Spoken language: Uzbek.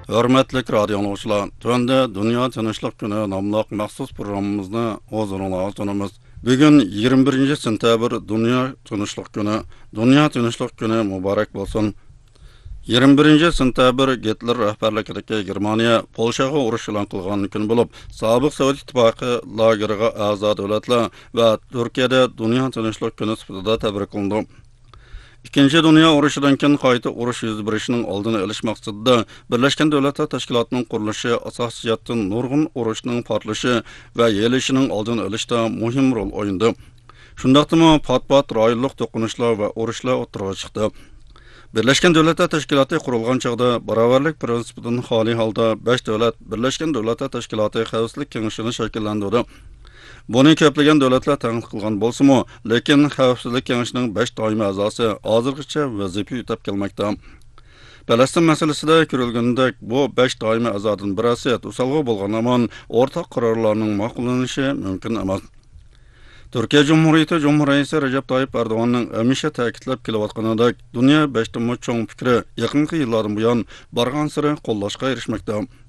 Hörmetlik radio anlıqçılar, tövende Dünya Tinchlik Günü namlıq məxsus programımızda huzurunuzda sunumuz. Bugün 21 sentabr Dünya Tinchlik Günü. Dünya Tinchlik Günü mübarek olsun. 21 sentabr Hitler rəhbərlikidəki Germaniya Polşaga uruş elan qılğan gün olub, sabiq Sovet İttifaqı lageriga a'zo dövlətlər və Türkiyədə Dünya Tinchlik Günü sifatida təbrik qılındı. İkinci Dünya urushidan keyin qayta urush yuz berishining oldini olish maqsadida Birlashgan Davlatlar Tashkilotining qurilishi asosiyatdan nurg'un urushning portlashi va yelishining oldini olishda muhim rol o'ynadi. Shundaqdimi pat-pat rayonlik to'qinishlar va urushlar o'tirg'a chiqdi. Birlashgan Davlatlar Tashkiloti qurilgan chog'da barobarlik prinsipidan xoli holda 5 davlat Birlashgan Davlatlar Tashkiloti Xavfsizlik kengashini shakllantirdi. Buni ko'plagan davlatlar tanqid qilgan bo'lsa-mu, lekin Xavfsizlik kengashining 5 doimiy a'zosi hozirgacha vazifa yutab kelmoqda. Falastin masalasida ko'rilgandek, bu 5 doimiy a'zodan birasi usalg'i bo'lgan amon o'rtaq qarorlarning ma'qullanishi mumkin emas. Türkiye Cumhuriyeti Cumhuriyeti Recep Tayyip Erdoğan'ın hamisha ta'kidlab kelayotganidek, dunyo 5 cho'ng fikri yaqinqi yillardan buyon bargan sari qo'llashga erishmoqda.